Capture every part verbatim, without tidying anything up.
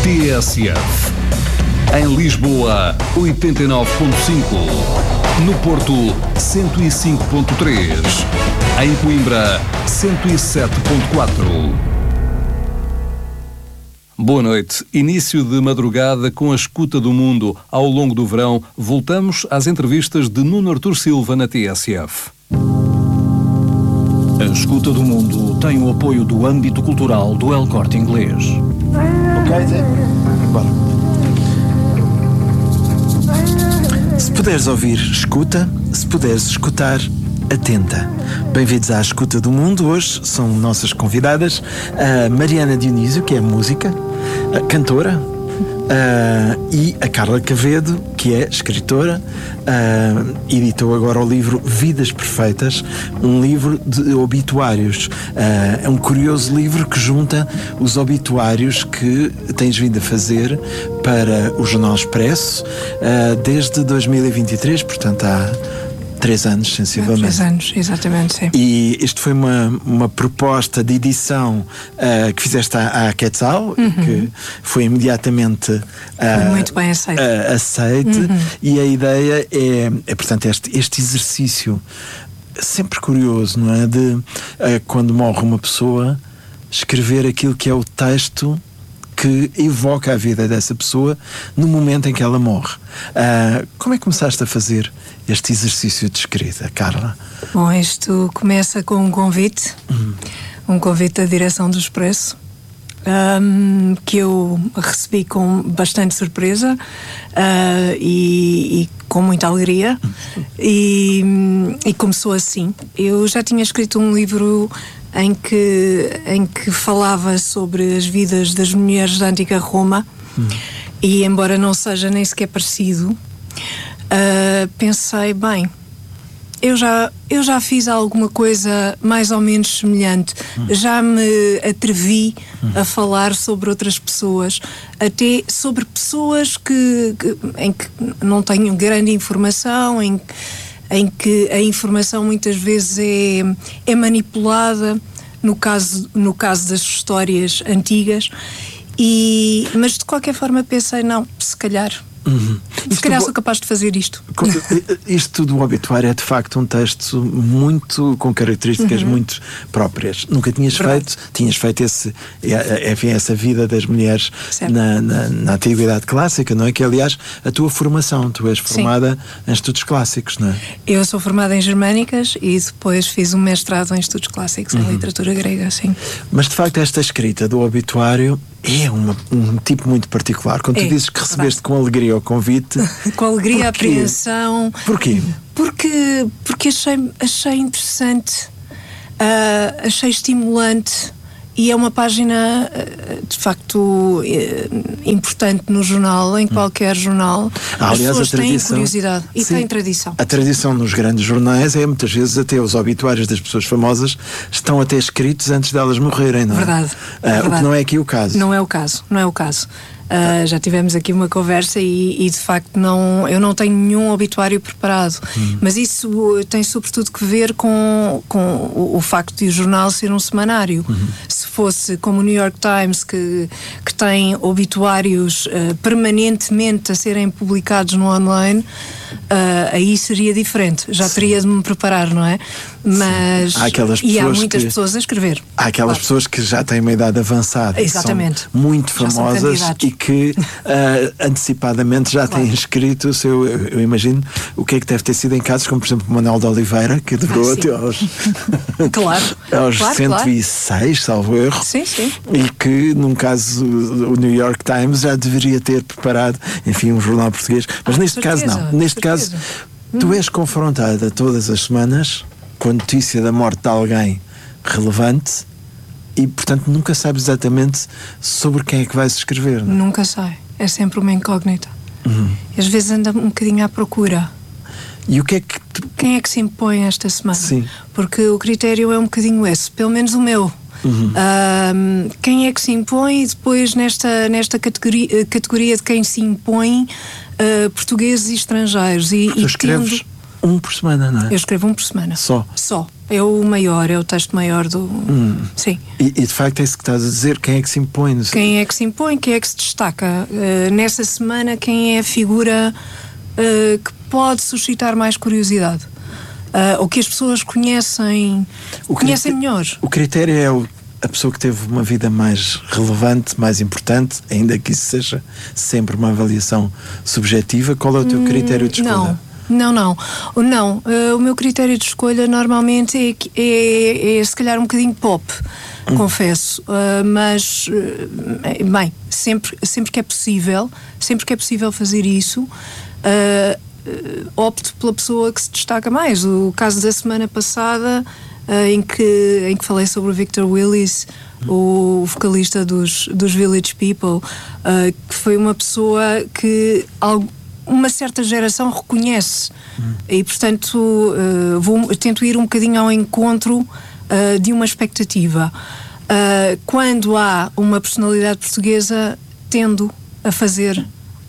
T S F. Em Lisboa, oitenta e nove ponto cinco. No Porto, cento e cinco ponto três. Em Coimbra, cento e sete ponto quatro. Boa noite. Início de madrugada com a escuta do mundo. Ao longo do verão, voltamos às entrevistas de Nuno Artur Silva na T S F. A escuta do mundo tem o apoio do âmbito cultural do El Corte Inglês. Ok, Zé? Bora. Se puderes ouvir, escuta. Se puderes escutar, atenta. Bem-vindos à Escuta do Mundo. Hoje são nossas convidadas a Mariana Dionísio, que é música, a cantora, uh, e a Carla Quevedo, que é escritora. Uh, editou agora o livro Vidas Perfeitas, um livro de obituários. Uh, é um curioso livro que junta os obituários que tens vindo a fazer para o Jornal Expresso uh, desde dois mil e vinte e três, portanto há três anos, sensivelmente. Três anos, exatamente, sim. E isto foi uma, uma proposta de edição uh, que fizeste à, à Quetzal, uhum. que foi imediatamente uh, foi muito bem aceite. Uh, aceite uhum. E a ideia é, é portanto, este, este exercício sempre curioso, não é? De uh, quando morre uma pessoa, escrever aquilo que é o texto que evoca a vida dessa pessoa no momento em que ela morre. Uh, como é que começaste a fazer este exercício de escrita, Carla? Bom, isto começa com um convite, uhum. um convite da direção do Expresso, um, que eu recebi com bastante surpresa uh, e, e com muita alegria, uhum. e, e começou assim. Eu já tinha escrito um livro em que, em que falava sobre as vidas das mulheres da antiga Roma, hum. e embora não seja nem sequer parecido, uh, pensei, bem, eu já, eu já fiz alguma coisa mais ou menos semelhante, hum. já me atrevi hum. a falar sobre outras pessoas, até sobre pessoas que, que, em que não tenho grande informação, em em que a informação muitas vezes é, é manipulada, no caso, no caso das histórias antigas, e, mas de qualquer forma pensei, não, se calhar... Uhum. Se calhar sou capaz de fazer isto. Isto do obituário é de facto um texto muito com características uhum. muito próprias. Nunca tinhas Verdade. feito, tinhas feito esse, enfim, essa vida das mulheres na, na, na antiguidade clássica, não é? Que aliás a tua formação, tu és formada Sim. em estudos clássicos, não é? Eu sou formada em germânicas e depois fiz um mestrado em estudos clássicos, uhum. em literatura grega, sim. Mas de facto esta escrita do obituário é uma, um tipo muito particular. Quando é, tu dizes que recebeste com alegria o convite... com alegria, apreensão... Porquê? Porque, porque achei, achei interessante, uh, achei estimulante, e é uma página, uh, de facto, uh, importante no jornal, em qualquer jornal. Ah, As aliás, pessoas a tradição, têm curiosidade e sim, têm tradição. A tradição nos grandes jornais é, muitas vezes, até os obituários das pessoas famosas estão até escritos antes delas morrerem, não é? Verdade. Uh, verdade. O que não é aqui o caso. Não é o caso, não é o caso. Uh, já tivemos aqui uma conversa e, e de facto não, eu não tenho nenhum obituário preparado, hum. mas isso tem sobretudo que ver com, com o, o facto de o jornal ser um semanário. Uhum. Se fosse como o New York Times, que, que tem obituários uh, permanentemente a serem publicados no online, uh, aí seria diferente, já Sim. teria de me preparar, não é? Mas há aquelas e há muitas que, pessoas a escrever. Há aquelas claro. pessoas que já têm uma idade avançada, Exatamente. São muito famosas e que uh, antecipadamente já claro. têm escrito o seu, eu, eu imagino o que é que deve ter sido em casos como por exemplo o Manuel de Oliveira, que durou ah, até aos claro. aos claro, cento e seis, claro. salvo erro, sim, sim. e que num caso o New York Times já deveria ter preparado, enfim, um jornal português, mas ah, neste certeza, caso não, neste certeza. caso hum. tu és confrontada todas as semanas com a notícia da morte de alguém relevante e, portanto, nunca sabes exatamente sobre quem é que vais escrever, não é? Nunca sei. É sempre uma incógnita. Uhum. Às vezes anda um bocadinho à procura. E o que é que... Tu... Quem é que se impõe esta semana? Sim. Porque o critério é um bocadinho esse, pelo menos o meu. Uhum. Um, quem é que se impõe e depois nesta, nesta categoria, categoria de quem se impõe, uh, portugueses e estrangeiros. E, tu e escreves tendo... um por semana, não é? Eu escrevo um por semana. Só? Só. É o maior, é o texto maior do... Hum. Sim. E, e de facto é isso que estás a dizer, quem é que se impõe? No... Quem é que se impõe, quem é que se destaca? Uh, nessa semana, quem é a figura uh, que pode suscitar mais curiosidade? Uh, ou que as pessoas conhecem, o conhecem criter... melhor? O critério é o, a pessoa que teve uma vida mais relevante, mais importante, ainda que isso seja sempre uma avaliação subjetiva. Qual é o teu critério de escolha? Não. Não, não. Não. Uh, o meu critério de escolha normalmente é, é, é se calhar um bocadinho pop, hum. confesso. Uh, mas, uh, bem, sempre, sempre que é possível, sempre que é possível fazer isso, uh, uh, opto pela pessoa que se destaca mais. O caso da semana passada, uh, em, que, em que falei sobre o Victor Willis, o vocalista dos, dos Village People, uh, que foi uma pessoa que algo uma certa geração reconhece hum. e portanto uh, vou, tento ir um bocadinho ao encontro uh, de uma expectativa. Uh, quando há uma personalidade portuguesa, tendo a fazer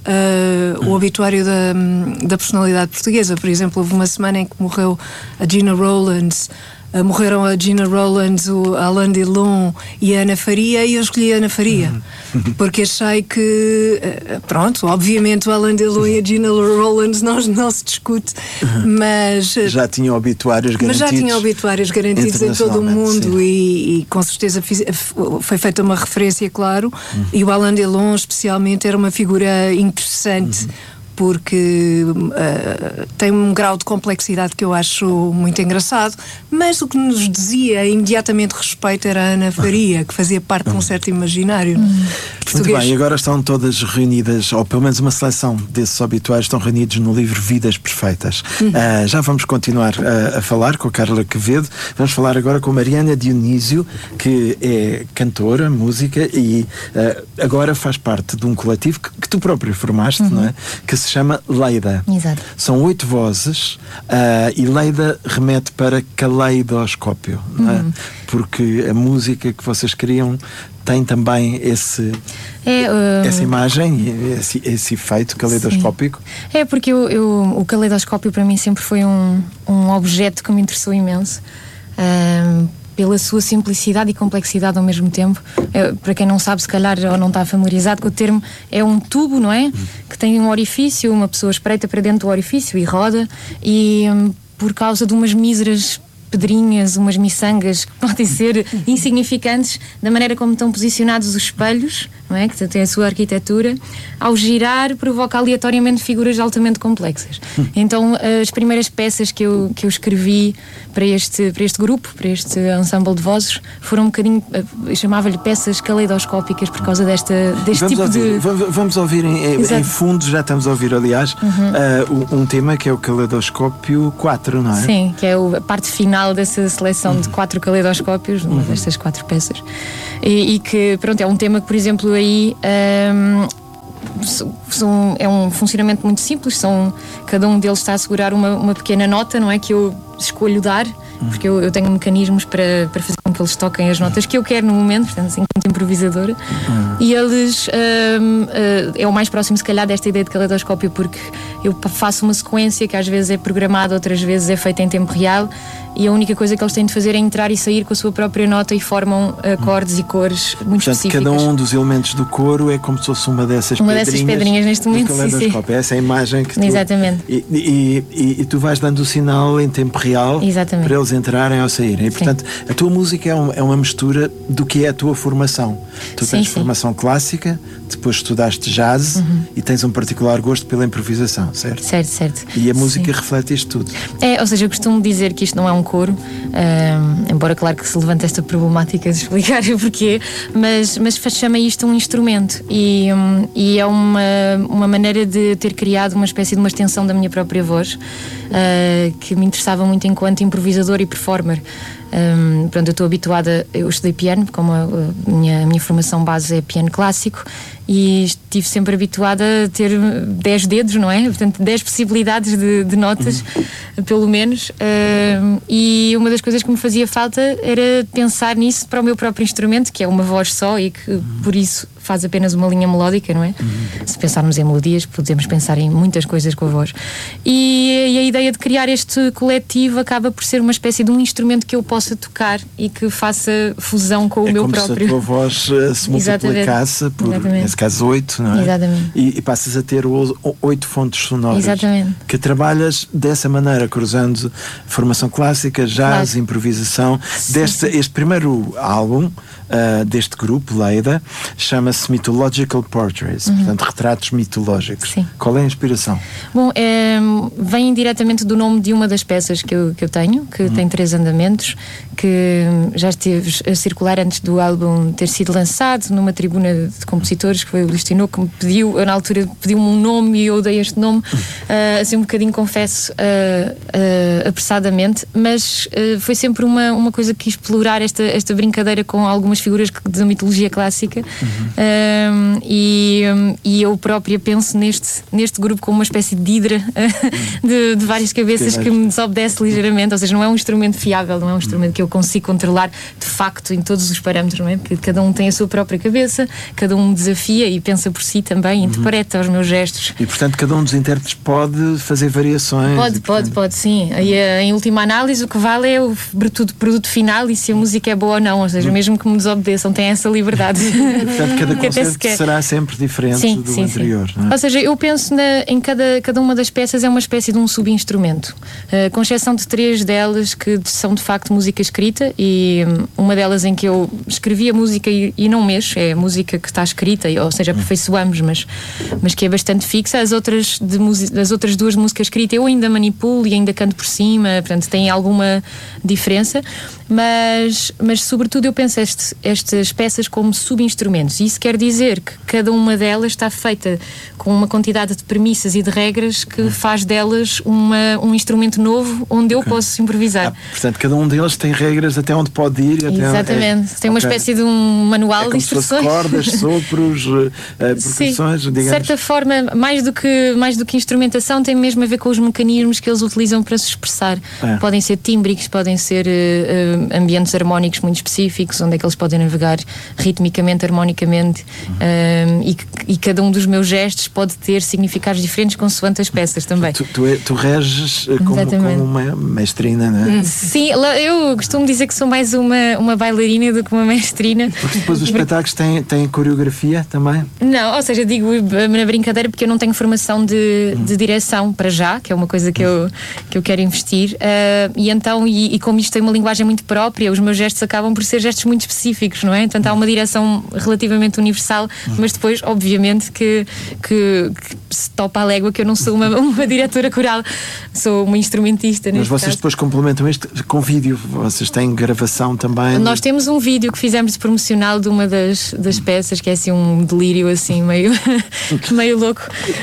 uh, hum. o obituário da, da personalidade portuguesa. Por exemplo, houve uma semana em que morreu a Gina Rowlands. Uh, morreram a Gina Rowlands, o Alain Delon e a Ana Faria, e eu escolhi a Ana Faria uhum. porque achei que uh, pronto, obviamente o Alain Delon e a Gina Rowlands não, não se discute, uhum. mas já tinha obituários garantidos, mas já tinha obituários garantidos em todo o mundo e, e com certeza fiz, foi feita uma referência, claro, uhum. e o Alain Delon especialmente era uma figura interessante, uhum. porque uh, tem um grau de complexidade que eu acho muito engraçado, mas o que nos dizia imediatamente respeito era a Ana Faria, que fazia parte de um certo imaginário hum. português. Muito bem, agora estão todas reunidas, ou pelo menos uma seleção desses obituários estão reunidos no livro Vidas Perfeitas. Hum. Uh, já vamos continuar a, a falar com a Carla Quevedo. Vamos falar agora com Mariana Dionísio, que é cantora, música e uh, agora faz parte de um coletivo que, que tu próprio formaste, uhum. não é? Que se chama Leida. Exato. São oito vozes uh, e Leida remete para caleidoscópio, uhum. não é? Porque a música que vocês criam tem também esse, é, uh... essa imagem, esse, esse efeito caleidoscópico. Sim. É porque eu, eu, o caleidoscópio para mim sempre foi um, um objeto que me interessou imenso. Um, pela sua simplicidade e complexidade ao mesmo tempo. É, para quem não sabe, se calhar, ou não está familiarizado com o termo, é um tubo, não é? Que tem um orifício, uma pessoa espreita para dentro do orifício e roda, e hum, por causa de umas míseras pedrinhas, umas miçangas que podem ser insignificantes da maneira como estão posicionados os espelhos, não é? Que tem a sua arquitetura, ao girar provoca aleatoriamente figuras altamente complexas. Então as primeiras peças que eu, que eu escrevi para este, para este grupo, para este ensemble de vozes, foram um bocadinho, eu chamava-lhe peças caleidoscópicas por causa desta, deste vamos tipo ouvir, de... Vamos, vamos ouvir em, em fundo, já estamos a ouvir aliás, uhum. uh, um tema que é o caleidoscópio quatro, não é? Sim, que é a parte final dessa seleção uhum. de quatro caleidoscópios, uma uhum. destas quatro peças, e, e que, pronto, é um tema que, por exemplo, aí um, são, é um funcionamento muito simples, são, cada um deles está a segurar uma, uma pequena nota, não é, que eu escolho dar, porque eu, eu tenho mecanismos para, para fazer com que eles toquem as notas que eu quero no momento, portanto, enquanto improvisadora, uhum. e eles um, uh, é o mais próximo se calhar desta ideia de caleidoscópio, porque eu faço uma sequência que às vezes é programada, outras vezes é feita em tempo real, e a única coisa que eles têm de fazer é entrar e sair com a sua própria nota e formam acordes uhum. e cores muito Portanto, específicas. Cada um dos elementos do coro é como se fosse uma dessas uma pedrinhas. Uma dessas pedrinhas neste momento, sim, sim. Essa é a imagem que tu... Exatamente. E, e, e, e tu vais dando o sinal em tempo real. Exatamente. Para eles entrarem ou saírem. E, portanto, a tua música é, um, é uma mistura do que é a tua formação. Tu sim, tens sim. formação clássica, depois estudaste jazz uhum. e tens um particular gosto pela improvisação, certo? Certo, certo. E a música sim. reflete isto tudo. É, ou seja, eu costumo dizer que isto não é um coro, um, embora claro que se levanta esta problemática de explicar o porquê, mas, mas chama isto um instrumento e, um, e é uma, uma maneira de ter criado uma espécie de uma extensão da minha própria voz, uh, que me interessava muito enquanto improvisador e performer. Um, pronto, eu estou habituada, eu estudei piano, como a, a, minha, a minha formação base é piano clássico, e estive sempre habituada a ter dez dedos, não é? Portanto, dez possibilidades de, de notas, uhum. pelo menos. Um, e uma das coisas que me fazia falta era pensar nisso para o meu próprio instrumento, que é uma voz só e que, uhum. por isso, faz apenas uma linha melódica, não é? Uhum. Se pensarmos em melodias, podemos pensar em muitas coisas com a voz. E, e a ideia de criar este coletivo acaba por ser uma espécie de um instrumento que eu possa tocar e que faça fusão com o é meu como próprio. Se a tua voz uh, se multiplicasse por, Exatamente. nesse caso, oito, não é? Exatamente. E, e passas a ter o, o, oito fontes sonoras. Exatamente. Que trabalhas dessa maneira, cruzando formação clássica, jazz, claro. Improvisação. Sim, deste, sim. Este primeiro álbum uh, deste grupo, Leida, chama-se Mythological Portraits, uhum. portanto, retratos mitológicos. Sim. Qual é a inspiração? Bom, é, vem diretamente do nome de uma das peças que eu, que eu tenho, que uhum. tem três andamentos, que já esteve a circular antes do álbum ter sido lançado, numa tribuna de compositores, que foi o Luís Tinoco, que me pediu, na altura pediu-me um nome e eu dei este nome, uhum. uh, assim um bocadinho, confesso, uh, uh, apressadamente, mas uh, foi sempre uma, uma coisa que quis explorar esta, esta brincadeira com algumas figuras da mitologia clássica. Uhum. Um, e, um, e eu própria penso neste, neste grupo como uma espécie de hidra de, de várias cabeças que, que me desobedece ligeiramente, ou seja, não é um instrumento fiável, não é um instrumento que eu consigo controlar de facto em todos os parâmetros, não é? Porque cada um tem a sua própria cabeça, cada um me desafia e pensa por si também, uhum. interpreta os meus gestos. E portanto cada um dos intérpretes pode fazer variações? Pode, pode, portanto... pode, sim. E, em última análise o que vale é o produto, produto final e se a música é boa ou não, ou seja, uhum. mesmo que me desobedeçam, tem essa liberdade. Portanto, cada concerto será sempre diferente sim, do sim, anterior. Sim. Não é? Ou seja, eu penso na, em cada, cada uma das peças é uma espécie de um subinstrumento, uh, com exceção de três delas que são de facto música escrita, e um, uma delas em que eu escrevi a música e, e não mexo, é a música que está escrita, ou seja, aperfeiçoamos, mas, mas que é bastante fixa. As outras, de, as outras duas músicas escritas eu ainda manipulo e ainda canto por cima, portanto tem alguma diferença, mas, mas sobretudo eu penso este, estas peças como subinstrumentos, e isso quer dizer que cada uma delas está feita com uma quantidade de premissas e de regras que faz delas uma, um instrumento novo onde eu okay. posso improvisar. Ah, portanto, cada um deles tem regras até onde pode ir. Até Exatamente. Onde, é, tem uma okay. espécie de um manual é de instruções. Se cordas, sopros, uh, percussões, Sim, digamos. De certa forma, mais do, que, mais do que instrumentação, tem mesmo a ver com os mecanismos que eles utilizam para se expressar. É. Podem ser tímbricos, podem ser uh, uh, ambientes harmónicos muito específicos, onde é que eles podem navegar ritmicamente, harmonicamente, uhum. um, e, e cada um dos meus gestos pode ter significados diferentes consoante as peças também. Tu, tu, tu reges como, como uma mestrina, não é? Sim, eu costumo dizer que sou mais uma, uma bailarina do que uma mestrina. Porque depois os espetáculos têm, têm coreografia também? Não, ou seja, digo na brincadeira porque eu não tenho formação de, uhum. de direção para já, que é uma coisa que eu, que eu quero investir, uh, e então, e, e como isto tem uma linguagem muito própria, os meus gestos acabam por ser gestos muito específicos, não é? Portanto, há uma direção relativamente universal, mas depois, obviamente, que, que, que se topa a légua que eu não sou uma, uma diretora coral, sou uma instrumentista. Mas vocês caso. depois complementam isto com vídeo, vocês têm gravação também? Nós temos um vídeo que fizemos de promocional de uma das, das peças, que é assim um delírio assim meio, meio louco.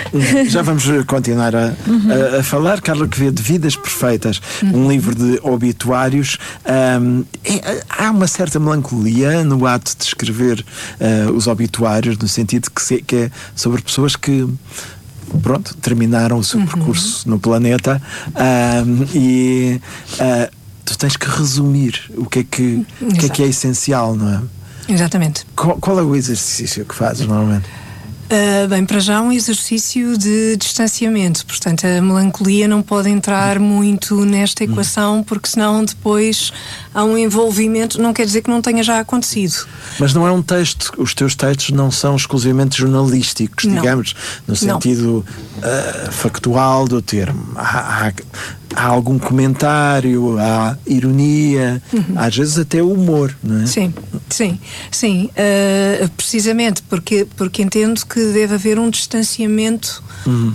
Já vamos continuar a, a, a falar. Carla Quevedo, Vidas Perfeitas, um livro de obituários. Um, é, há uma certa melancolia no ato de escrever uh, os obituários, no sentido que, se, que é sobre pessoas que pronto, terminaram o seu uhum. percurso no planeta, um, e uh, tu tens que resumir o que é que, o que, é, que é essencial, não é? Exatamente. Qual, qual é o exercício que fazes normalmente? Uh, bem, para já um exercício de distanciamento, portanto a melancolia não pode entrar muito nesta equação, porque senão depois há um envolvimento, não quer dizer que não tenha já acontecido. Mas não é um texto, os teus textos não são exclusivamente jornalísticos, não. digamos, no sentido uh, factual do termo. Há, há, há algum comentário, há ironia, uhum. às vezes até humor, não é? Sim, sim, sim, uh, precisamente porque, porque entendo que deve haver um distanciamento uhum.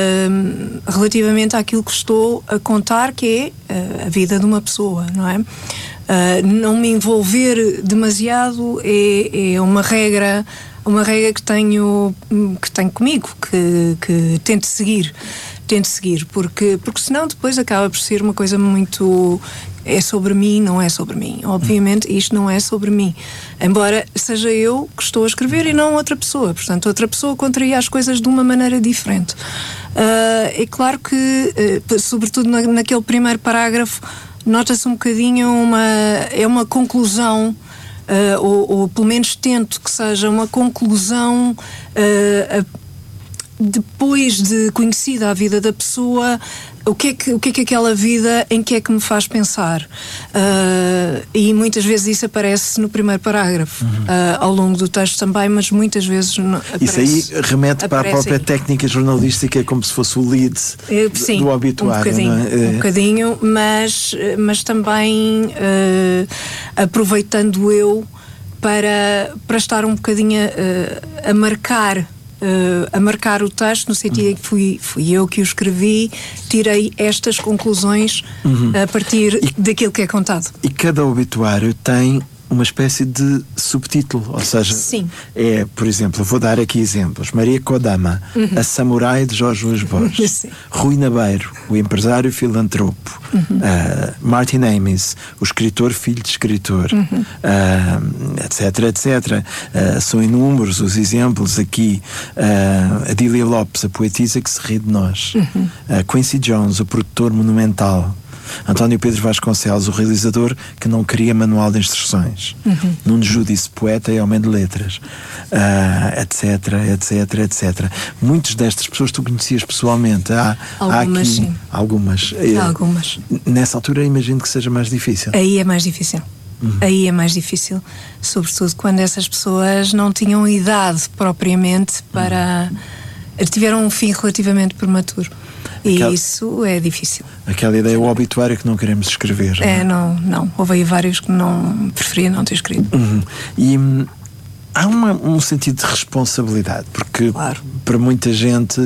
uh, relativamente àquilo que estou a contar, que é uh, a vida de uma pessoa, não é? Uh, não me envolver demasiado é, é uma regra, uma regra que tenho, que tenho comigo, que, que tento seguir. Tento seguir, porque, porque senão depois acaba por ser uma coisa muito... é sobre mim, não é sobre mim. Obviamente isto não é sobre mim, embora seja eu que estou a escrever e não outra pessoa. Portanto, outra pessoa contraria as coisas de uma maneira diferente. Uh, é claro que, uh, sobretudo na, naquele primeiro parágrafo, nota-se um bocadinho uma, é uma conclusão, uh, ou, ou pelo menos tento que seja uma conclusão uh, a, depois de conhecida a vida da pessoa, o que é que, o que é que aquela vida, em que é que me faz pensar? Uh, e muitas vezes isso aparece no primeiro parágrafo, uhum. uh, ao longo do texto também, mas muitas vezes no, aparece, isso aí remete para a própria aí. técnica jornalística, como se fosse o lead uh, sim, do obituário. Um bocadinho, não é? um bocadinho, mas, mas também uh, aproveitando eu para, para estar um bocadinho a, a marcar Uh, a marcar o texto, no sentido em que fui, fui eu que o escrevi, tirei estas conclusões uhum. a partir e, daquilo que é contado. E cada obituário tem uma espécie de subtítulo, ou seja, Sim. é, por exemplo, vou dar aqui exemplos: Maria Kodama, uhum. a samurai de Jorge Luís Borges, Rui Nabeiro, o empresário filantropo, uhum. uh, Martin Amis, o escritor filho de escritor, uhum. uh, etc, etc. Uh, são inúmeros os exemplos aqui. Uh, Adília Lopes, a poetisa que se ri de nós, uhum. uh, Quincy Jones, o produtor monumental, António Pedro Vasconcelos, o realizador que não queria manual de instruções, uhum. Nuno Judice, poeta e homem de letras, uh, etc, etc, etcétera. Muitas destas pessoas tu conhecias pessoalmente. Há, algumas, há aqui, sim. Algumas. Algumas. Nessa altura imagino que seja mais difícil. Aí é mais difícil. Uhum. Aí é mais difícil, sobretudo quando essas pessoas não tinham idade propriamente para... Uhum. tiveram um fim relativamente prematuro. E Aquela, isso é difícil. Aquela ideia, o obituário que não queremos escrever. É, não, não, não. Houve aí vários que não preferia não ter escrito. Uhum. E hum, há uma, um sentido de responsabilidade, porque claro. para muita gente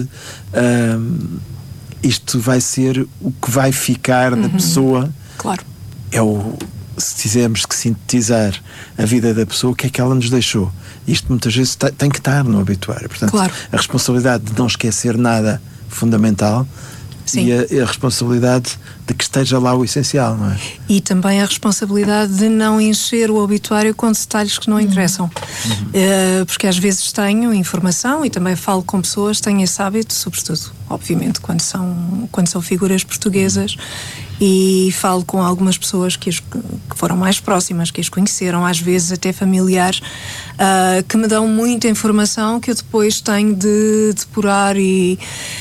hum, isto vai ser o que vai ficar da uhum. pessoa. Claro. É o, se tivermos que sintetizar a vida da pessoa, o que é que ela nos deixou? Isto muitas vezes tem que estar no obituário. Portanto, claro. a responsabilidade de não esquecer nada fundamental. Sim. E a, a responsabilidade de que esteja lá o essencial, não é? E também a responsabilidade de não encher o obituário com detalhes que não interessam. Uhum. Uh, porque às vezes tenho informação e também falo com pessoas, tenho esse hábito, sobretudo, obviamente, quando são, quando são figuras portuguesas, e falo com algumas pessoas que, as, que foram mais próximas, que as conheceram, às vezes até familiares, uh, que me dão muita informação que eu depois tenho de depurar e...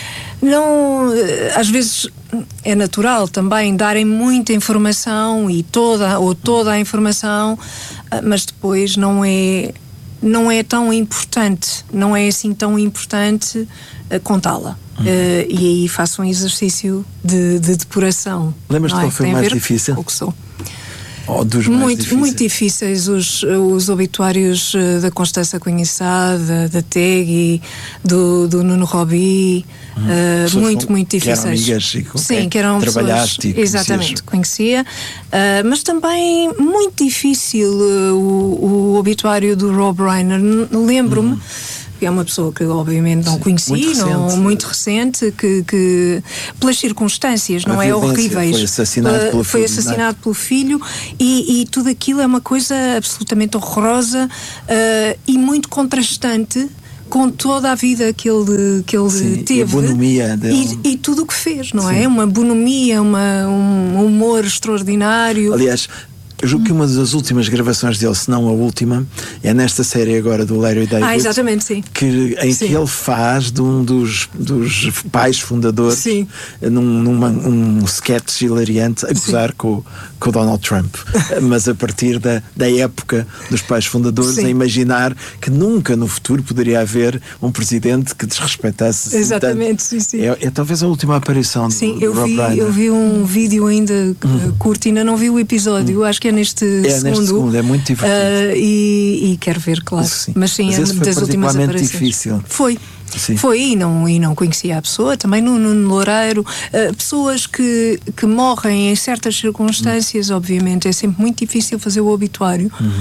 Não, às vezes é natural também darem muita informação e toda, ou toda a informação, mas depois não é, não é tão importante, não é assim tão importante uh, contá-la. Uhum. Uh, e aí faço um exercício de, de depuração. Lembras-te qual foi o mais difícil? O que sou. Oh, dos mais muito, difíceis. muito difíceis os, os obituários uh, da Constança Conhissá, da, da Tegui, do, do Nuno Robi, uh, muito, muito difíceis. Que eram amigas e com Sim, que eram trabalhaste pessoas, exatamente, conhecia, uh, mas também muito difícil uh, o, o obituário do Rob Reiner. Lembro-me, hum. que é uma pessoa que obviamente não Sim, conheci, muito recente, não, muito recente que, que pelas circunstâncias, não é, horríveis, foi assassinado, uh, pelo, foi filho, assassinado pelo filho e, e tudo aquilo é uma coisa absolutamente horrorosa uh, e muito contrastante com toda a vida que ele, que ele Sim, teve e, a bonomia dele. e, e tudo o que fez, não Sim. é? Uma bonomia, uma, um humor extraordinário. Aliás, eu julgo que uma das últimas gravações dele, se não a última, é nesta série agora do Larry David. Ah, exatamente, sim. Que, em sim. que ele faz de um dos, dos pais fundadores sim. num, numa, um sketch hilariante a gozar com, com o Donald Trump. Mas a partir da, da época dos pais fundadores, sim. a imaginar que nunca no futuro poderia haver um presidente que desrespeitasse. Exatamente, sim, sim. É, é talvez a última aparição sim, do, do eu Rob vi, Reiner. eu vi um vídeo ainda hum. curto, ainda não vi o episódio, hum. acho que é neste é, segundo. Neste segundo, é muito divertido. Uh, e, e quero ver, claro. Sim. Mas sim, Mas é esse foi das últimas aparições. difícil. Foi. Sim. Foi e não, e não conhecia a pessoa, também no Nuno Loureiro, uh, pessoas que, que morrem em certas circunstâncias, hum. obviamente, é sempre muito difícil fazer o obituário. Hum.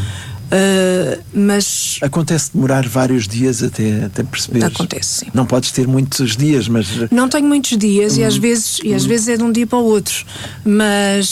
Uh, mas acontece demorar vários dias até, até perceber. Acontece, sim. Não podes ter muitos dias, mas não tenho muitos dias hum. e às vezes e às hum. vezes é de um dia para o outro, mas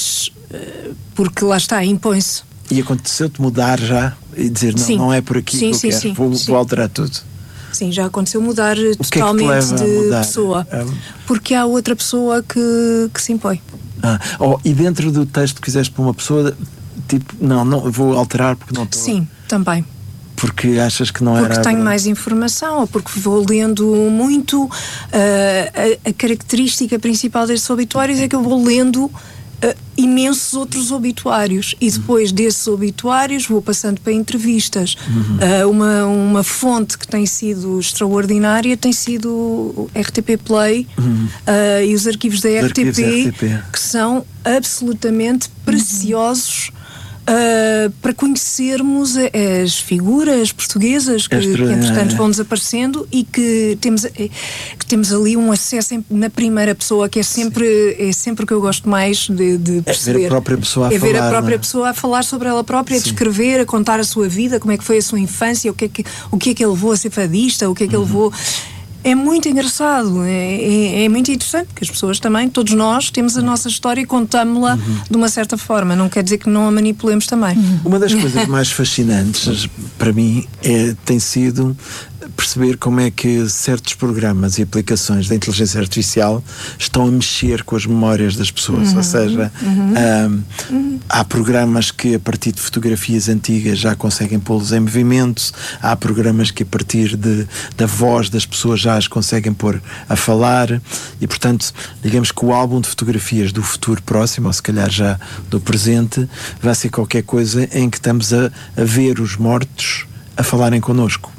porque lá está, impõe-se. E aconteceu-te mudar já e dizer, não, sim. não é por aqui sim, que eu sim, quero, sim, vou, sim. vou alterar tudo. Sim, já aconteceu mudar O totalmente que é que te leva de a mudar? pessoa. Um... Porque há outra pessoa que, que se impõe. Ah, oh, e dentro do texto que fizeste para uma pessoa, tipo, não, não, vou alterar porque não estou... Sim, também. Porque achas que não porque era... Porque tenho mais informação, ou porque vou lendo muito. Uh, a, a característica principal destes obituários é que eu vou lendo uh, imensos outros obituários. E depois desses obituários vou passando para entrevistas. Uhum. Uh, uma, uma fonte que tem sido extraordinária tem sido o R T P Play uhum. uh, e os arquivos da R T P, arquivos R T P, que são absolutamente preciosos. Uhum. Uh, para conhecermos as figuras portuguesas que, que entretanto vão desaparecendo e que temos, que temos ali um acesso em, na primeira pessoa, que é sempre, é sempre o que eu gosto mais de, de perceber. É ver a própria pessoa a é falar. É ver a própria não? pessoa a falar sobre ela própria, a Sim. descrever, a contar a sua vida, como é que foi a sua infância, o que é que, o que, é que ele levou a ser fadista, o que é que uhum. ele levou... É muito engraçado, é, é, é muito interessante, porque as pessoas também, todos nós, temos a nossa história e contamos-la uhum. de uma certa forma. Não quer dizer que não a manipulemos também. Uhum. Uma das coisas mais fascinantes para mim é, tem sido perceber como é que certos programas e aplicações da inteligência artificial estão a mexer com as memórias das pessoas. Uhum. Ou seja, uhum. Um, uhum. há programas que a partir de fotografias antigas já conseguem pô-los em movimento, há programas que a partir de, da voz das pessoas já as conseguem pôr a falar e, portanto, digamos que o álbum de fotografias do futuro próximo, ou se calhar já do presente, vai ser qualquer coisa em que estamos a, a ver os mortos a falarem connosco.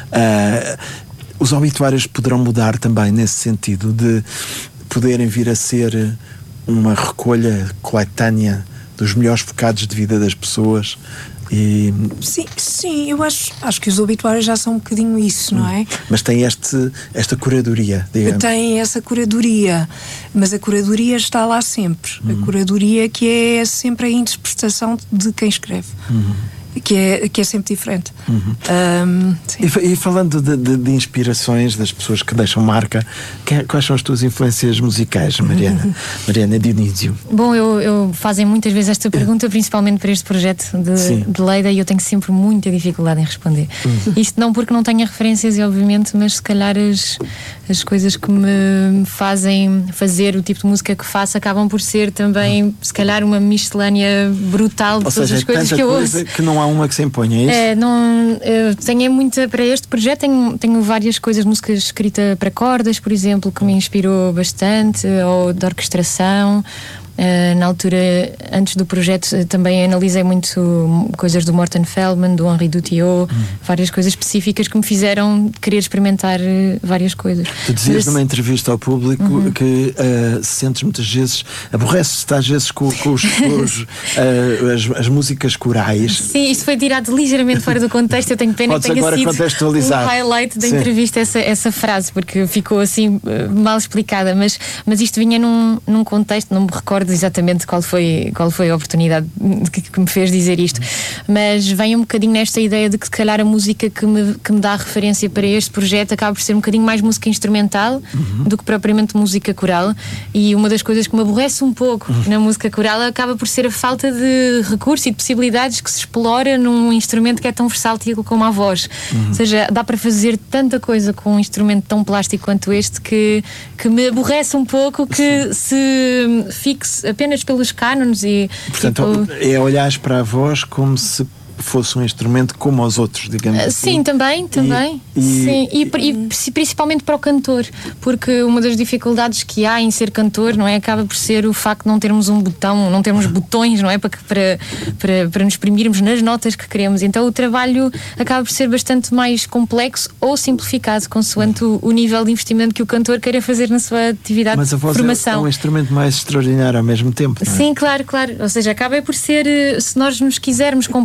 Uh, os obituários poderão mudar também nesse sentido de poderem vir a ser uma recolha coletânea dos melhores bocados de vida das pessoas. E... Sim, sim, eu acho, acho que os obituários já são um bocadinho isso, não é? Mas tem este, esta curadoria, digamos. Tem essa curadoria, mas a curadoria está lá sempre. Uhum. A curadoria que é sempre a interpretação de quem escreve. Uhum. Que é, que é sempre diferente. Uhum. Um, e, e falando de, de, de inspirações das pessoas que deixam marca, que, quais são as tuas influências musicais, Mariana? Uhum. Mariana Dionísio. Bom, eu, eu fazem muitas vezes esta pergunta, principalmente para este projeto de, de Leida, e eu tenho sempre muita dificuldade em responder. Uhum. Isto não porque não tenha referências, obviamente, mas se calhar as, as coisas que me fazem fazer o tipo de música que faço acabam por ser também, uhum. se calhar, uma miscelânea brutal de Ou todas seja, as coisas que eu ouço. Que não há uma que se imponha, é isso? É, não, eu tenho muita, para este projeto tenho, tenho várias coisas, música escrita para cordas, por exemplo, que me inspirou bastante, ou de orquestração. Uh, na altura, antes do projeto, também analisei muito coisas do Morten Feldman, do Henri Dutillot, hum. várias coisas específicas que me fizeram querer experimentar várias coisas. Tu dizias Mas, numa entrevista ao público uhum. que uh, sentes muitas vezes, aborreces-te às vezes com, com, os, com os, uh, as, as músicas corais. Sim, isto foi tirado ligeiramente fora do contexto. Eu tenho pena Podes que tenha agora sido contextualizar. um highlight da Sim. entrevista essa, essa frase, porque ficou assim mal explicada, mas, mas isto vinha num, num contexto, não me recordo exatamente qual foi, qual foi a oportunidade que, que me fez dizer isto, mas vem um bocadinho nesta ideia de que se calhar a música que me, que me dá referência para este projeto acaba por ser um bocadinho mais música instrumental uhum. do que propriamente música coral, e uma das coisas que me aborrece um pouco uhum. na música coral acaba por ser a falta de recursos e de possibilidades que se explora num instrumento que é tão versátil como a voz. Uhum. Ou seja, dá para fazer tanta coisa com um instrumento tão plástico quanto este que, que me aborrece um pouco que se fixe apenas pelos cânones e... Portanto, tipo, é olhares para a voz como se fosse um instrumento como os outros, digamos assim. Sim, também, também. E, e, Sim, e, e, e principalmente para o cantor, porque uma das dificuldades que há em ser cantor, não é, acaba por ser o facto de não termos um botão, não termos botões, não é, para, para, para, para nos exprimirmos nas notas que queremos. Então o trabalho acaba por ser bastante mais complexo ou simplificado, consoante o, o nível de investimento que o cantor queira fazer na sua atividade Mas a voz de formação. É um instrumento mais extraordinário ao mesmo tempo, não é? Sim, claro, claro. Ou seja, acaba por ser, se nós nos quisermos comportar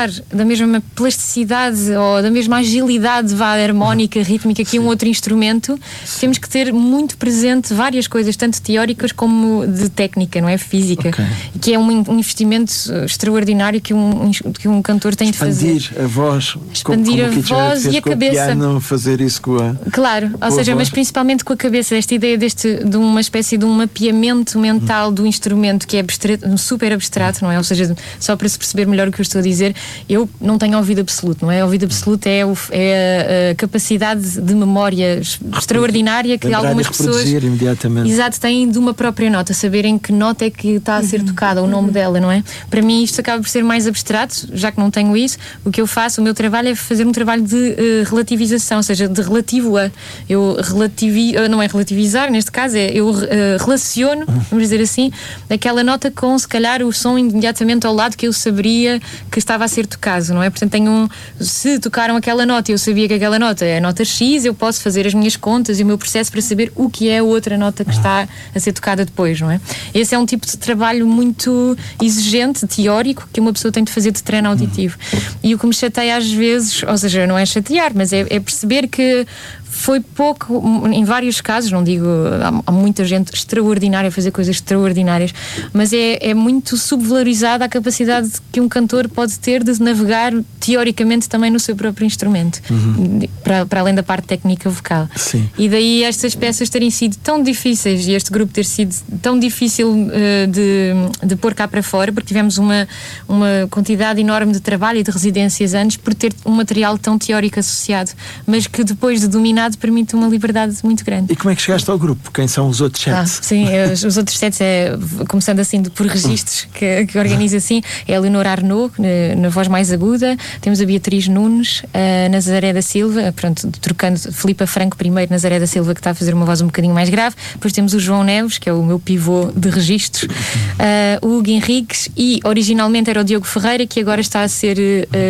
dar da mesma plasticidade ou da mesma agilidade vá, harmónica, rítmica que um outro instrumento, Sim. temos que ter muito presente várias coisas, tanto teóricas como de técnica, não é? Física. Okay. Que é um, um investimento extraordinário que um, que um cantor tem Expandir de fazer. A voz, Expandir como, como a voz e a cabeça. Piano, fazer isso com a. Claro, ou seja, mas principalmente com a cabeça, esta ideia deste, de uma espécie de um mapeamento mental hum. do instrumento que é abstrato, super abstrato, não é? Ou seja, só para se perceber melhor o que eu estou a dizer, eu não tenho ouvido absoluto, não é? Ouvido absoluto é, o, é a, a capacidade de memória extraordinária que Lembrar algumas e pessoas imediatamente. Exato, têm de uma própria nota, saberem que nota é que está a ser tocada, o nome dela, não é? Para mim isto acaba por ser mais abstrato, já que não tenho isso. O que eu faço, o meu trabalho é fazer um trabalho de uh, relativização, ou seja, de relativo a. Eu relativi, uh, não é relativizar, neste caso é eu uh, relaciono, vamos dizer assim, aquela nota com, se calhar, o som imediatamente ao lado que eu saberia que estava a ser tocado, não é? Portanto, tenho um, se tocaram aquela nota e eu sabia que aquela nota é a nota X, eu posso fazer as minhas contas e o meu processo para saber o que é a outra nota que está a ser tocada depois, não é? Esse é um tipo de trabalho muito exigente, teórico, que uma pessoa tem de fazer de treino auditivo. E o que me chateia às vezes, ou seja, não é chatear, mas é, é perceber que foi pouco, em vários casos, não digo, há, há muita gente extraordinária a fazer coisas extraordinárias, mas é, é muito subvalorizada a capacidade que um cantor pode ter de navegar teoricamente também no seu próprio instrumento, uhum. para, para além da parte técnica vocal. Sim. E daí estas peças terem sido tão difíceis e este grupo ter sido tão difícil uh, de, de pôr cá para fora, porque tivemos uma, uma quantidade enorme de trabalho e de residências antes por ter um material tão teórico associado, mas que depois de dominar permite uma liberdade muito grande. E como é que chegaste ao grupo? Quem são os outros sete? Ah, sim, os, os outros sete, é, começando assim por registros que, que organiza assim, é a Leonor Arnaud, na, na voz mais aguda, temos a Beatriz Nunes, a Nazaré da Silva, pronto, trocando Filipa Franco primeiro, Nazaré da Silva, que está a fazer uma voz um bocadinho mais grave, depois temos o João Neves, que é o meu pivô de registros, uh, o Hugo Henriques, e originalmente era o Diogo Ferreira, que agora está a ser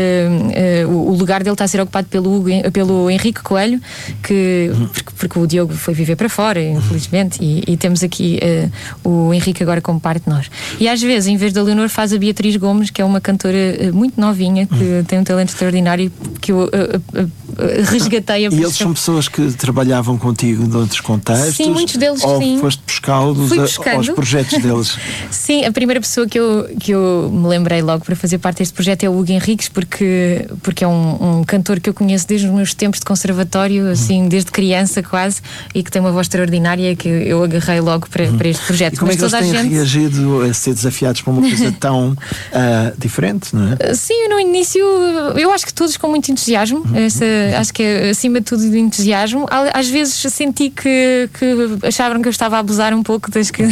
uh, uh, o, o lugar dele está a ser ocupado pelo, Hugo, pelo Henrique Coelho, que, porque, porque o Diogo foi viver para fora, infelizmente, e, e temos aqui uh, o Henrique agora como parte de nós. E às vezes, em vez da Leonor, faz a Beatriz Gomes, que é uma cantora uh, muito novinha, que tem um talento extraordinário, que eu uh, uh, uh, resgatei a E eles são pessoas que trabalhavam contigo de outros contextos? Sim, muitos deles, ou sim. Ou foste buscá-los a, aos projetos deles? Sim, a primeira pessoa que eu, que eu me lembrei logo para fazer parte deste projeto é o Hugo Henriques, porque, porque é um, um cantor que eu conheço desde os meus tempos de conservatório, assim, desde criança quase, e que tem uma voz extraordinária, que eu agarrei logo para, para este projeto. E como Mas é que toda eles têm a gente... reagido a ser desafiados para uma coisa tão uh, diferente, não é? Sim, no início eu acho que todos com muito entusiasmo, essa, acho que é acima de tudo de entusiasmo. Às vezes senti que, que achavam que eu estava a abusar um pouco das que, do,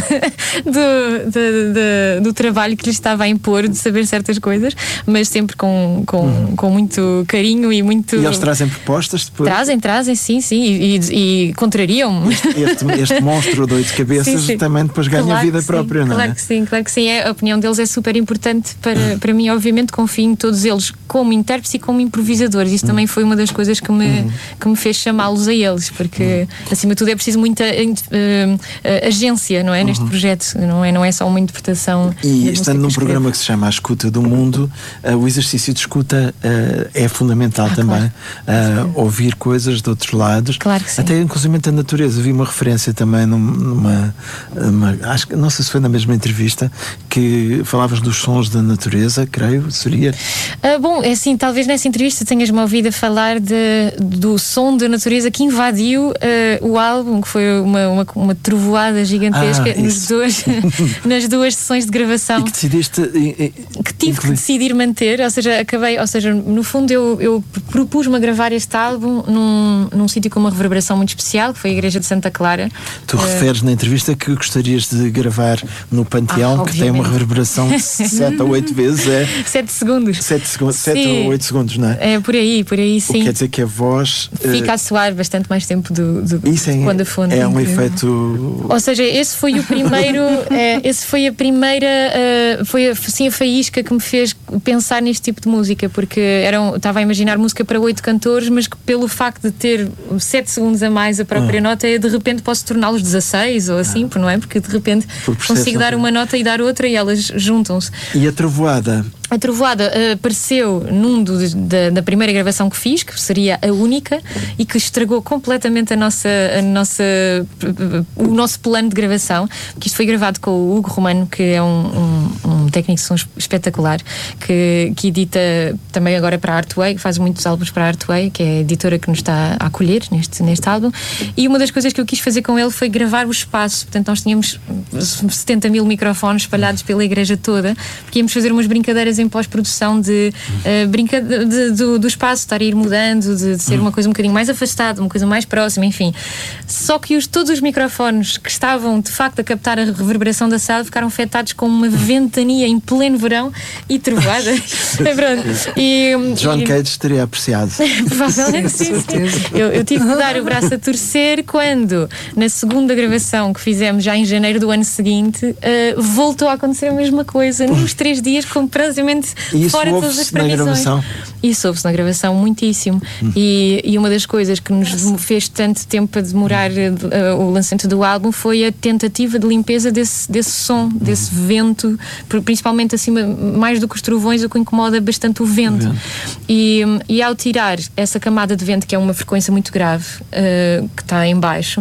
do, do, do trabalho que lhes estava a impor, de saber certas coisas, mas sempre com, com, uhum. com muito carinho e muito... E eles trazem propostas depois? Trazem, trazem, sim, sim, e, e, e contrariam-me. Este, este monstro de oito cabeças sim, sim. também depois ganha claro vida sim, própria, não é? Claro que sim, claro que sim. É, a opinião deles é super importante para, para mim, obviamente confio em todos eles como intérpretes e como improvisadores. Isso uhum. também foi uma das coisas que me, uhum. que me fez chamá-los a eles, porque uhum. acima de tudo é preciso muita uh, uh, agência, não é? Neste uhum. projeto, não é, não é só uma interpretação. E estando num programa que se chama A Escuta do Mundo, uh, o exercício de escuta uh, é fundamental ah, também. Claro. Uh, ouvir coisas de outros lados. Claro que sim. Até inclusive a natureza. Vi uma referência também numa, numa acho que não sei se foi na mesma entrevista, que falavas dos sons da natureza, creio, seria. Uh, bom, é assim, talvez nessa entrevista tenhas-me ouvido a falar de, do som da natureza que invadiu uh, o álbum, que foi uma, uma, uma trovoada gigantesca ah, nas, duas, nas duas sessões de gravação. E que decidiste. E, e, que tive inclui... que decidir manter, ou seja, acabei, ou seja, no fundo eu, eu propus-me a gravar este álbum num, num sítio com uma reverberação muito especial, que foi a Igreja de Santa Clara. Tu uh... referes na entrevista que gostarias de gravar no Panteão, ah, que tem uma reverberação de sete ou oito vezes. É... sete segundos. sete ou oito segundos, não é? É por aí, por aí, sim. O que quer dizer que a voz fica uh... a soar bastante mais tempo do, do Isso é, quando a fonte. É um efeito. Ou seja, esse foi o primeiro, é, esse foi a primeira, uh, foi assim a faísca que me fez pensar neste tipo de música, porque eram, estava a imaginar música para oito cantores, mas que pelo facto de ter sete segundos a mais a própria ah. nota, de repente posso torná-los dezasseis ou assim, ah. não é? Porque de repente consigo dar uma nota e dar outra e elas juntam-se. E a trovoada A trovoada uh, apareceu num do, da, da primeira gravação que fiz, que seria a única, e que estragou completamente a nossa, a nossa, o nosso plano de gravação, porque isto foi gravado com o Hugo Romano, que é um, um, um técnico de som espetacular, que, que edita também agora para a Artway, que faz muitos álbuns para a Artway, que é a editora que nos está a acolher neste, neste álbum. E uma das coisas que eu quis fazer com ele foi gravar o espaço. Portanto, nós tínhamos setenta mil microfones espalhados pela igreja toda, porque íamos fazer umas brincadeiras em pós-produção de, uh, brinca de, de, do, do espaço estar a ir mudando, de, de ser uma coisa um bocadinho mais afastada, uma coisa mais próxima, enfim. Só que os, todos os microfones que estavam de facto a captar a reverberação da sala ficaram afetados com uma ventania em pleno verão e trovoada. e, John e, Cage teria apreciado. Provavelmente sim, sim. Eu, eu tive que dar o braço a torcer quando, na segunda gravação que fizemos já em janeiro do ano seguinte, uh, voltou a acontecer a mesma coisa, nos três dias, completamente e fora de todas as previsões. Isso ouve-se na gravação muitíssimo. Hum. E, e uma das coisas que nos fez tanto tempo a demorar uh, o lançamento do álbum foi a tentativa de limpeza desse, desse som, desse hum. vento, principalmente acima, mais do que os trovões, o que incomoda bastante o vento. E, e ao tirar essa camada de vento, que é uma frequência muito grave, uh, que está em baixo,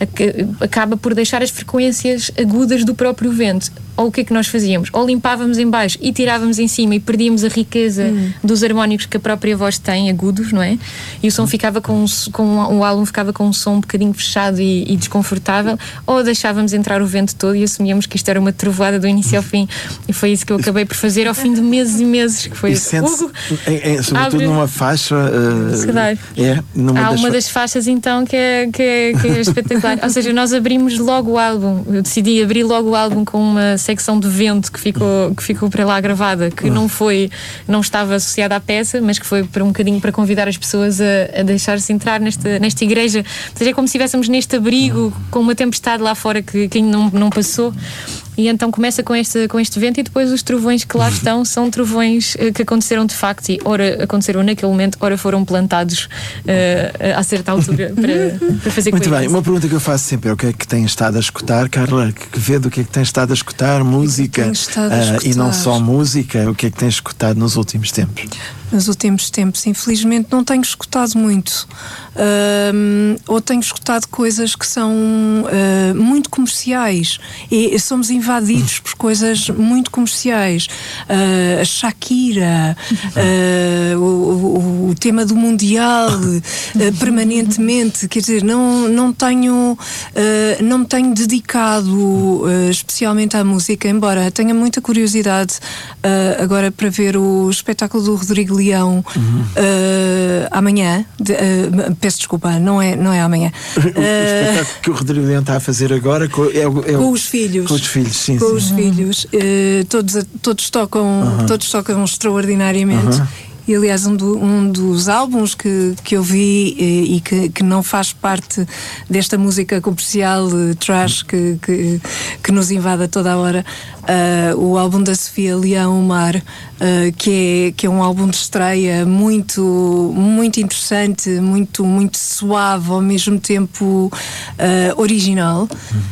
acaba por deixar as frequências agudas do próprio vento. Ou o que é que nós fazíamos? Ou limpávamos em baixo e tirávamos em cima e perdíamos a riqueza hum. dos harmónicos que a própria voz tem, agudos, não é? E o som ficava com, com o álbum ficava com um som um bocadinho fechado e, e desconfortável, ou deixávamos entrar o vento todo e assumíamos que isto era uma trovoada do início ao fim. E foi isso que eu acabei por fazer ao fim de meses e meses, que foi e isso. Hugo, é, é, sobretudo abre... numa faixa uh, é, numa há das uma fa... das faixas então que é, que é, que é espetacular. Ou seja, nós abrimos logo o álbum, eu decidi abrir logo o álbum com uma secção de vento que ficou, que ficou para lá gravada, que não foi, não estava associada à peça, mas que foi para um bocadinho para convidar as pessoas a, a deixar-se entrar nesta, nesta igreja. Ou seja, é como se estivéssemos neste abrigo com uma tempestade lá fora que, que ainda não, não passou. E então começa com este, com este vento, e depois os trovões que lá estão são trovões uh, que aconteceram de facto, e ora aconteceram naquele momento, ora foram plantados uh, a certa altura para, para fazer muito coisas. bem, uma pergunta que eu faço sempre é: o que é que tem estado a escutar, Carla? Que vê do que é que tem estado a escutar? Música, estado a uh, escutar. E não só música, o que é que tem escutado nos últimos tempos? Nos últimos tempos, infelizmente, não tenho escutado muito. Uh, ou tenho escutado coisas que são uh, muito comerciais, e somos invadidos por coisas muito comerciais. Uh, a Shakira, uh, o, o, o tema do Mundial, uh, permanentemente. Quer dizer, não, não tenho, uh, não me tenho dedicado uh, especialmente à música, embora tenha muita curiosidade uh, agora para ver o espetáculo do Rodrigo Leão uhum. uh, amanhã. De, uh, peço desculpa, não é, não é amanhã. O espetáculo que o Rodrigo Leão está a fazer agora com, é, é, com os filhos. Com os filhos, sim. Com sim. os filhos. Uh, todos, todos, tocam, uhum. todos tocam extraordinariamente. Uhum. E aliás, um, do, um dos álbuns que, que eu vi e, e que, que não faz parte desta música comercial uh, trash que, que, que nos invade a toda a hora, uh, o álbum da Sofia Leão, O Mar, uh, que, é, que é um álbum de estreia muito, muito interessante, muito, muito suave, ao mesmo tempo uh, original.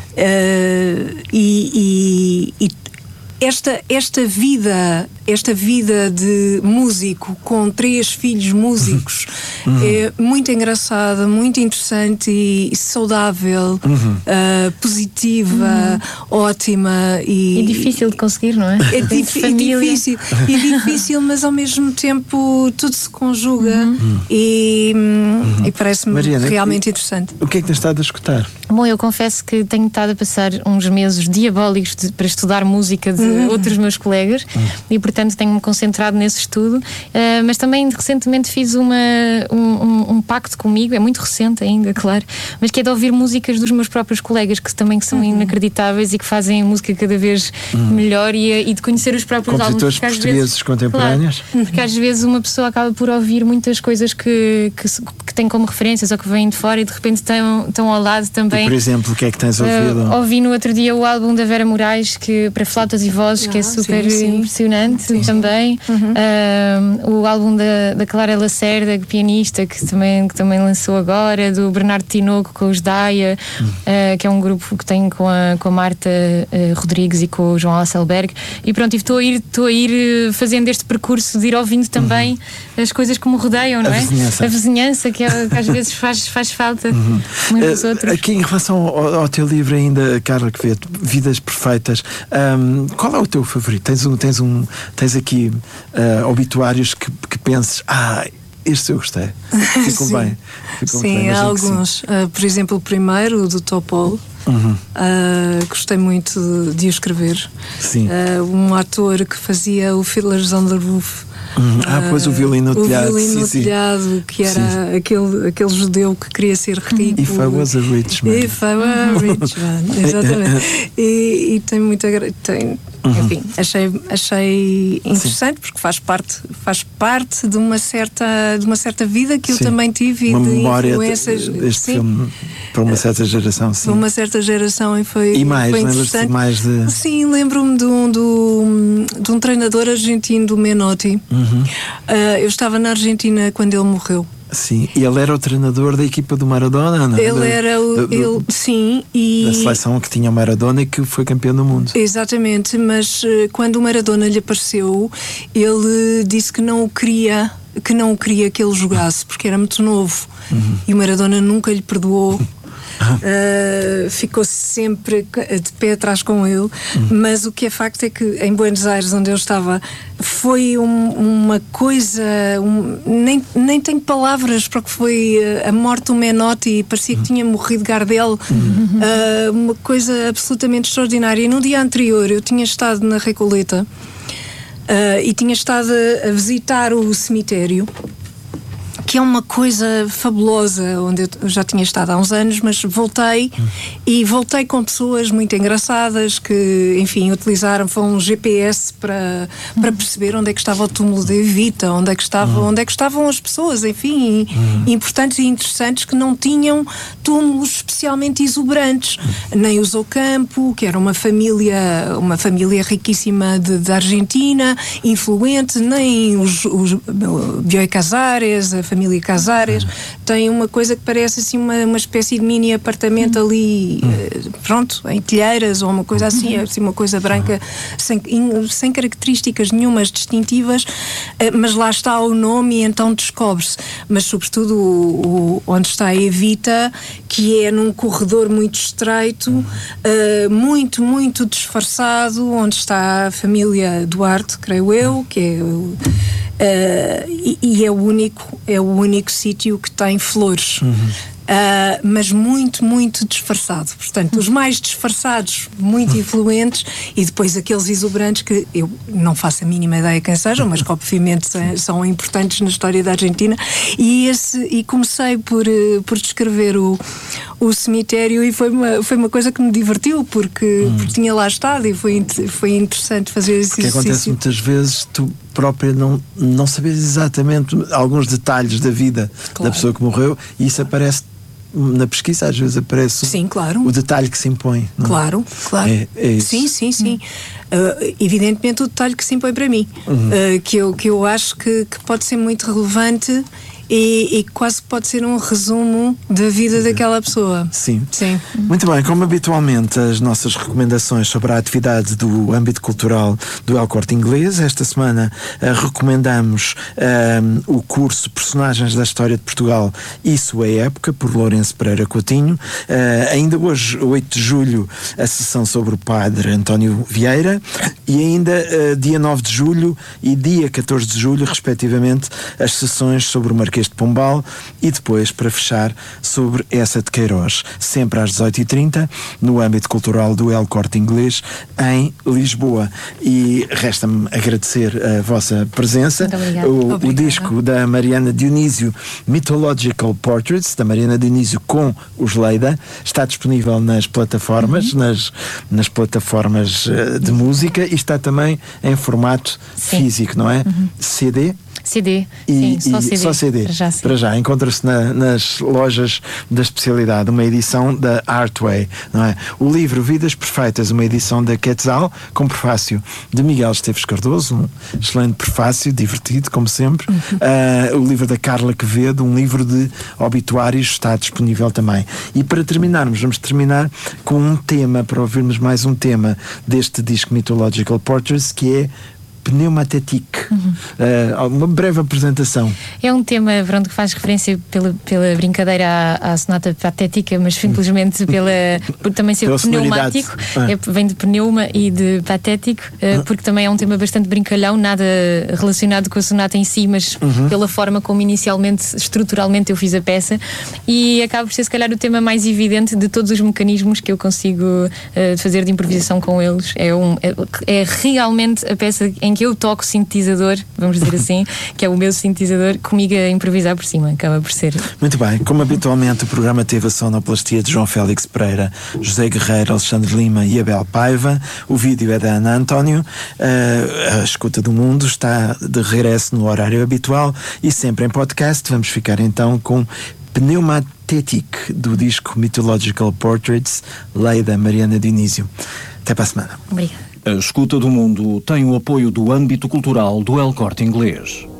Uh, e, e, e Esta, esta vida, esta vida de músico com três filhos músicos uhum. é muito engraçada, muito interessante e saudável, uhum. uh, positiva, uhum. ótima e, e difícil de conseguir, não é? É, dif é difícil, é difícil, mas ao mesmo tempo tudo se conjuga uhum. e, uhum. e parece-me realmente e, interessante. O que é que tens estado a escutar? Bom, eu confesso que tenho estado a passar uns meses diabólicos de, para estudar música de uhum. outros meus colegas uhum. e portanto tenho-me concentrado nesse estudo, uh, mas também recentemente fiz uma, um, um, um pacto comigo, é muito recente ainda, claro, mas que é de ouvir músicas dos meus próprios colegas, que também são uhum. inacreditáveis e que fazem a música cada vez uhum. melhor, e, e de conhecer os próprios álbuns. Compositores portugueses contemporâneos. Claro, porque às vezes uma pessoa acaba por ouvir muitas coisas que, que, que tenho como referências ou que vêm de fora e de repente estão, estão ao lado também. E, por exemplo, o que é que tens ouvido? Uh, ouvi no outro dia o álbum da Vera Moraes, que, para flautas e vozes, ah, que é super sim, sim. impressionante sim, sim. também. Uhum. Uh, o álbum da, da Clara Lacerda, pianista, que também, que também lançou agora, do Bernardo Tinoco com os Daia, uhum. uh, que é um grupo que tem com a, com a Marta uh, Rodrigues e com o João Hasselberg. E pronto, estou a ir, estou a ir fazendo este percurso de ir ouvindo também uhum. as coisas que me rodeiam, não a é? Vizinhança. A vizinhança, que, é, que às vezes faz, faz falta uhum. uns dos outros. Aqui em relação ao, ao teu livro ainda, Carla Quevedo, Vidas Perfeitas, um, qual é o teu favorito? Tens, um, tens, um, tens aqui uh, obituários que, que penses, ah, este eu gostei. Ficam bem. Ficam sim, bem, há alguns. Uh, por exemplo, o primeiro, o do Topol. Uhum. Uh, gostei muito de, de o escrever. Sim. Uh, um ator que fazia o Fiddlers on the Roof. Uhum. Ah, pois o violino no o telhado. O violino sim, no telhado, que era aquele, aquele judeu que queria ser rico. If I was a rich man. If I were a rich man, exatamente. e, e tem muita. Tem, uhum. Enfim, achei, achei interessante, sim. porque faz parte, faz parte de uma certa, de uma certa vida que sim. eu também tive uma e de memória influências. Deste sim. filme para uma certa geração, sim. Para uma certa geração e foi. E mais, foi lembras-te mais de. Sim, lembro-me de um, de, um, de um treinador argentino, do Menotti. Uhum. Uh, eu estava na Argentina quando ele morreu. Sim, e ele era o treinador da equipa do Maradona, não é? Ele era o. Do, ele, sim, e. Da seleção que tinha o Maradona e que foi campeão do mundo. Exatamente, mas uh, quando o Maradona lhe apareceu, ele disse que não o queria, que não o queria que ele jogasse, porque era muito novo. Uhum. E o Maradona nunca lhe perdoou. Uh, ficou sempre de pé atrás com ele, uhum. mas o que é facto é que em Buenos Aires, onde eu estava, foi um, uma coisa, um, nem, nem tenho palavras para o que foi a morte do Menotti, parecia que tinha morrido Gardel, uhum. uh, uma coisa absolutamente extraordinária. E no dia anterior eu tinha estado na Recoleta uh, e tinha estado a, a visitar o cemitério, que é uma coisa fabulosa, onde eu já tinha estado há uns anos, mas voltei hum. e voltei com pessoas muito engraçadas que, enfim, utilizaram, foi um G P S para, para perceber onde é que estava o túmulo de Evita, onde é que, estava, hum. onde é que estavam as pessoas, enfim, hum. importantes e interessantes que não tinham túmulos especialmente exuberantes. Hum. Nem o Zocampo, que era uma família, uma família riquíssima de, de Argentina, influente, nem os, os Bioy Casares, a família Casares, tem uma coisa que parece assim uma, uma espécie de mini apartamento ali, uh, pronto, em telheiras ou uma coisa assim, assim uma coisa branca sem, sem características nenhumas distintivas, uh, mas lá está o nome e então descobre-se. Mas sobretudo o, o, onde está a Evita, que é num corredor muito estreito, uh, muito, muito disfarçado, onde está a família Duarte, creio eu, que é o Uh, e, e é o único é o único sítio que tem flores, uhum. uh, mas muito, muito disfarçado. Portanto, os mais disfarçados, muito influentes, e depois aqueles exuberantes que eu não faço a mínima ideia quem sejam, mas que obviamente são importantes na história da Argentina. E, esse, e comecei por, por descrever o, o cemitério e foi uma, foi uma coisa que me divertiu, porque, hum. porque tinha lá estado e foi, foi interessante fazer esse porque exercício. Acontece muitas vezes tu própria não, não saber exatamente alguns detalhes da vida claro. Da pessoa que morreu, e isso aparece na pesquisa, às vezes aparece sim, claro. O detalhe que se impõe. Não? Claro, claro. É, é isso. Sim, sim, sim. Uh, evidentemente o detalhe que se impõe para mim, uhum. uh, que, eu, que eu acho que, que pode ser muito relevante e, e quase pode ser um resumo da vida uhum. daquela pessoa. Sim. Sim. Muito bem, como habitualmente as nossas recomendações sobre a atividade do âmbito cultural do El Corte Inglês. Esta semana uh, recomendamos uh, o curso Personagens da História de Portugal, Isso é Época, por Lourenço Pereira Coutinho. Uh, ainda hoje, oito de julho, a sessão sobre o padre António Vieira, e ainda uh, dia nove de julho e dia catorze de julho, respectivamente, as sessões sobre o Marquês de Pombal e depois, para fechar, sobre essa de Queiroz, sempre às dezoito e trinta, no âmbito cultural do El Corte Inglês, em Lisboa. E resta-me agradecer a vossa presença. O, o disco da Mariana Dionísio, Mythological Portraits, da Mariana Dionísio com os Leida, está disponível nas plataformas, uhum. nas, nas plataformas uh, de música, e está também em formato Sim. físico, não é? Uhum. C D? C D, e, sim, só e C D. Só C D. Para já, Para já. Encontra-se na, nas lojas da especialidade, uma edição da Artway, não é? O livro Vidas Perfeitas, uma edição da Quetzal, com prefácio de Miguel Esteves Cardoso, um excelente prefácio, divertido, como sempre. Uhum. Uh, o livro da Carla Quevedo, um livro de obituários, está disponível também. E para terminarmos, vamos terminar com um tema, para ouvirmos mais um tema deste disco Mythological Portraits, que é Pneumatétique. Uhum. Uh, uma breve apresentação. É um tema, pronto, que faz referência pela, pela brincadeira à, à sonata patética, mas simplesmente pela, por também ser pneumático, ah. é, vem de pneuma e de patético, uh, porque também é um tema bastante brincalhão, nada relacionado com a sonata em si, mas uhum. pela forma como inicialmente, estruturalmente eu fiz a peça, e acaba por ser se calhar o tema mais evidente de todos os mecanismos que eu consigo uh, fazer de improvisação com eles. É, um, é, é realmente a peça em que eu toco sintetizador, vamos dizer assim, que é o meu sintetizador, comigo a improvisar por cima, acaba por ser. Muito bem, como habitualmente o programa teve a sonoplastia de João Félix Pereira, José Guerreiro, Alexandre Lima e Abel Paiva. O vídeo é da Ana António. Uh, a Escuta do Mundo está de regresso no horário habitual e sempre em podcast. Vamos ficar então com Pneumatétique, do disco Mythological Portraits, lei da Mariana Dionísio. Até para a semana. Obrigada. A Escuta do Mundo tem o apoio do âmbito cultural do El Corte Inglês.